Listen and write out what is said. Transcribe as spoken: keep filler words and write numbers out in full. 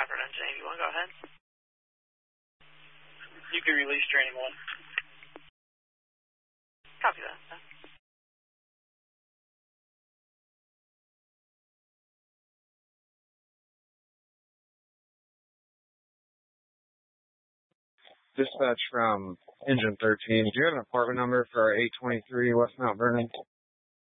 Rockford Engine eighty-one, go ahead. You can release training one. Copy that. Dispatch from Engine thirteen. Do you have an apartment number for our eight twenty-three West Mount Vernon?